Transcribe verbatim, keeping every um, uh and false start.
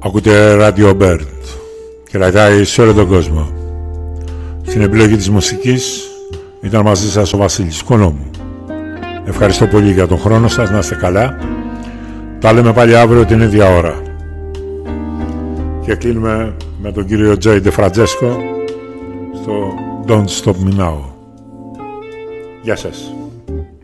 Ακούτε Radio Bird και κρατάει σε όλο τον κόσμο. Στην επιλογή της μουσικής ήταν μαζί σας ο Βασίλης Κονόμου. Ευχαριστώ πολύ για τον χρόνο σας, να είστε καλά. Τα λέμε πάλι αύριο την ίδια ώρα. Και κλείνουμε με τον κύριο Τζέι Ντε Φραντζέσκο στο Don't Stop Me Now. Γεια σας.